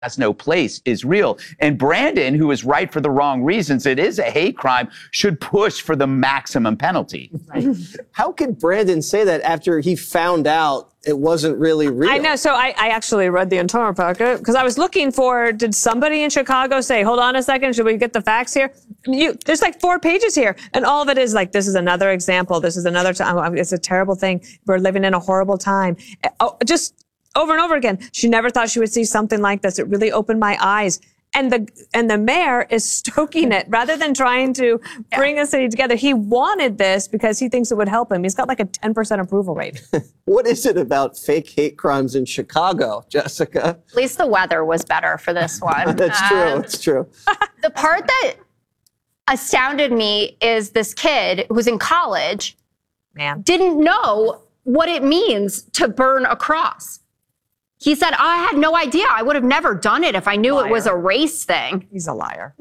has no place is real. And Brandon, who is right for the wrong reasons, it is a hate crime, should push for the maximum penalty. Right. How could Brandon say that after he found out it wasn't really real? I know. So I actually read the entire packet because I was looking for, did somebody in Chicago say, hold on a second, should we get the facts here? There's like 4 pages here. And all of it is like, this is another example. This is another time. It's a terrible thing. We're living in a horrible time. Just over and over again. She never thought she would see something like this. It really opened my eyes. And the mayor is stoking it rather than trying to bring the city together. He wanted this because he thinks it would help him. He's got like a 10% approval rate. What is it about fake hate crimes in Chicago, Jessica? At least the weather was better for this one. That's true. It's true. The part that astounded me is this kid who's in college didn't know what it means to burn a cross. He said, I had no idea. I would have never done it if I knew it was a race thing. He's a liar.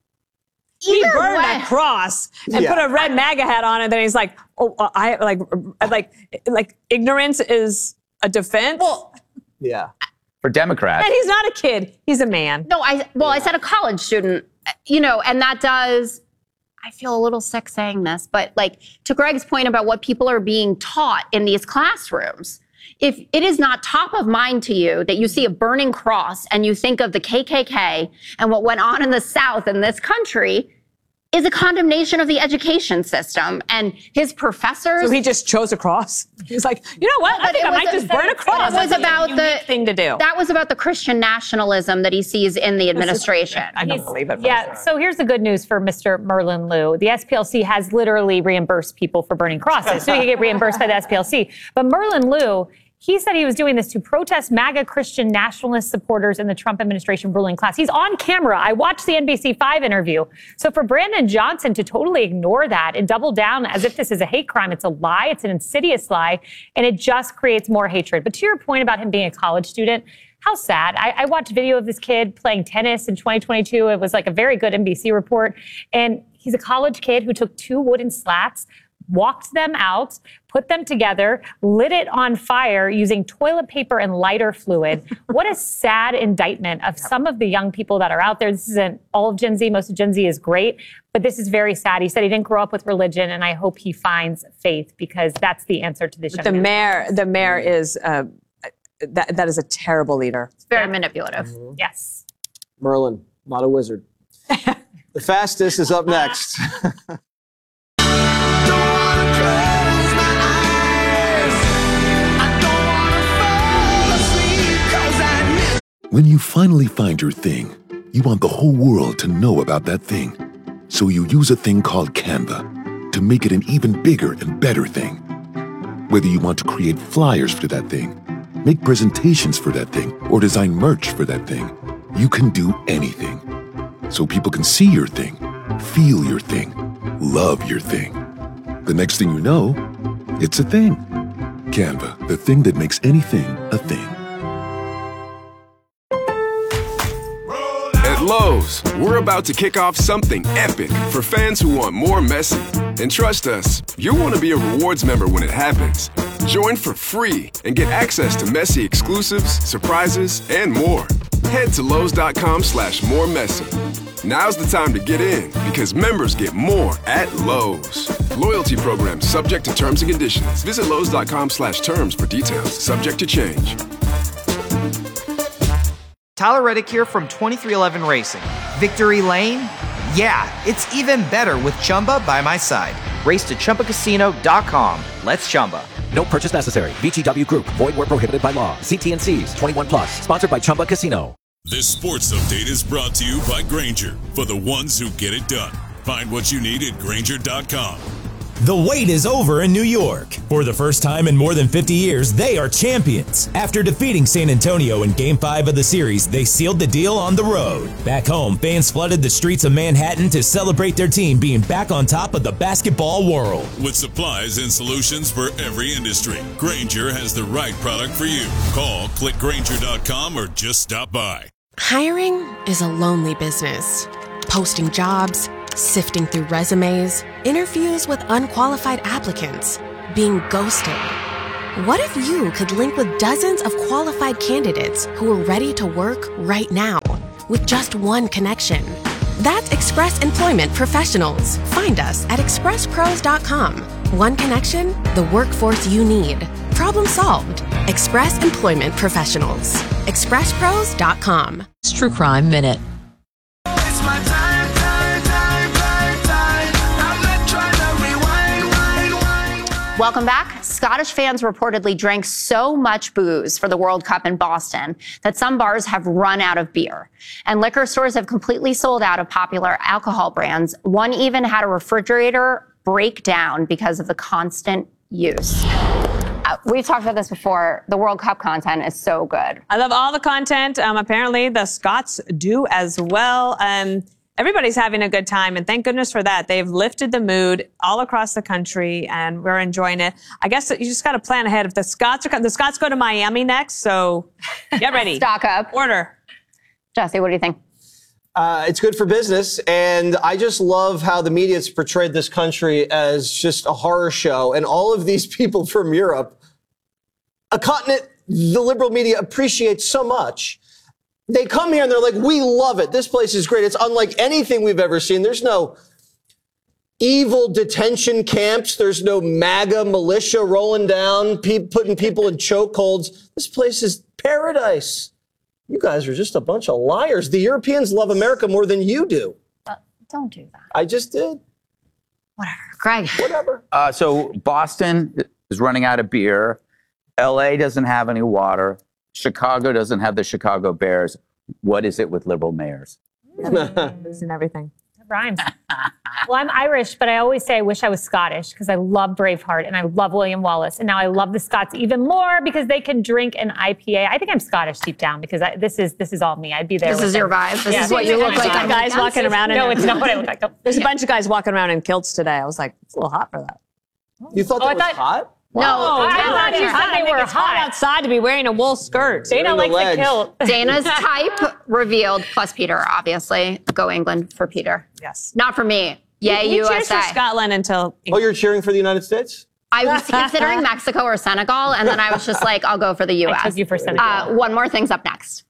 He burned a cross and put a red MAGA hat on it. Then he's like, "Oh, I like ignorance is a defense." Well, yeah. For Democrats. And he's not a kid. He's a man. No, I said a college student, and that does. I feel a little sick saying this, but like to Greg's point about what people are being taught in these classrooms. If it is not top of mind to you that you see a burning cross and you think of the KKK and what went on in the South in this country is a condemnation of the education system and his professors. So he just chose a cross. He's like, you know what? I think I might just burn a cross. That was about the thing to do. That was about the Christian nationalism that he sees in the administration. I don't believe it. Yeah. So here's the good news for Mr. Merlin Liu. The SPLC has literally reimbursed people for burning crosses, so he can get reimbursed by the SPLC. But Merlin Liu, he said he was doing this to protest MAGA Christian nationalist supporters in the Trump administration ruling class. He's on camera. I watched the NBC5 interview. So for Brandon Johnson to totally ignore that and double down as if this is a hate crime, it's a lie, it's an insidious lie, and it just creates more hatred. But to your point about him being a college student, how sad. I watched video of this kid playing tennis in 2022. It was like a very good NBC report. And he's a college kid who took 2 wooden slats, walked them out, put them together, lit it on fire using toilet paper and lighter fluid. What a sad indictment of some of the young people that are out there. This isn't all of Gen Z. Most of Gen Z is great, but this is very sad. He said he didn't grow up with religion, and I hope he finds faith because that's the answer to this. The mayor is that is a terrible leader. It's very manipulative. Mm-hmm. Yes. Merlin, not a wizard. The fastest is up next. When you finally find your thing, you want the whole world to know about that thing. So you use a thing called Canva to make it an even bigger and better thing. Whether you want to create flyers for that thing, make presentations for that thing, or design merch for that thing, you can do anything. So people can see your thing, feel your thing, love your thing. The next thing you know, it's a thing. Canva, the thing that makes anything a thing. At Lowe's, we're about to kick off something epic for fans who want more Messi. And trust us, you'll want to be a rewards member when it happens. Join for free and get access to Messi exclusives, surprises, and more. Head to Lowe's.com/moremessy. Now's the time to get in because members get more at Lowe's. Loyalty program subject to terms and conditions. Visit Lowe's.com/terms for details. Subject to change. Tyler Reddick here from 2311 Racing. Victory Lane? Yeah, it's even better with Chumba by my side. Race to ChumbaCasino.com. Let's Chumba. No purchase necessary. VGW Group. Void where prohibited by law. See T&Cs. 21 plus. Sponsored by Chumba Casino. This sports update is brought to you by Grainger, for the ones who get it done. Find what you need at Grainger.com. The wait is over in New York. For the first time in more than 50 years, they are champions. After defeating San Antonio in Game 5 of the series, they sealed the deal on the road. Back home, fans flooded the streets of Manhattan to celebrate their team being back on top of the basketball world. With supplies and solutions for every industry, Grainger has the right product for you. Call, click Grainger.com, or just stop by. Hiring is a lonely business. Posting jobs, sifting through resumes, interviews with unqualified applicants, being ghosted. What if you could link with dozens of qualified candidates who are ready to work right now with just one connection? That's Express Employment Professionals. Find us at expresspros.com. One connection, the workforce you need. Problem solved. Express Employment Professionals. expresspros.com. True Crime Minute. Welcome back. Scottish fans reportedly drank so much booze for the World Cup in Boston that some bars have run out of beer. And liquor stores have completely sold out of popular alcohol brands. One even had a refrigerator break down because of the constant use. We've talked about this before. The World Cup content is so good. I love all the content. Apparently, the Scots do as well. Everybody's having a good time, and thank goodness for that. They've lifted the mood all across the country, and we're enjoying it. I guess you just got to plan ahead. If the Scots go to Miami next, so get ready. Stock up. Order. Jesse, what do you think? It's good for business, and I just love how the media's portrayed this country as just a horror show, and all of these people from Europe, a continent the liberal media appreciates so much. They come here and they're like, we love it. This place is great. It's unlike anything we've ever seen. There's no evil detention camps. There's no MAGA militia rolling down, putting people in chokeholds. This place is paradise. You guys are just a bunch of liars. The Europeans love America more than you do. Don't do that. I just did. Whatever. Greg. Whatever. So Boston is running out of beer. LA doesn't have any water. Chicago doesn't have the Chicago Bears. What is it with liberal mayors? Losing everything. It rhymes. Well, I'm Irish, but I always say I wish I was Scottish because I love Braveheart and I love William Wallace. And now I love the Scots even more because they can drink an IPA. I think I'm Scottish deep down because this is all me. I'd be there. This is your vibe. This is what you look like. Guys walking around. No, it's not what I look like. There's a bunch of guys walking around in kilts today. I was like, it's a little hot for that. You thought that was hot? No, I thought you said they were It's hot outside to be wearing a wool skirt. Dana likes the kilt. Dana's type revealed, plus Peter, obviously. Go England for Peter. Yes. Not for me. Yay, He cheers USA. for Scotland until... Oh, you're cheering for the United States? I was considering Mexico or Senegal, and then I was just like, I'll go for the U.S. I took you for Senegal. One more thing's up next.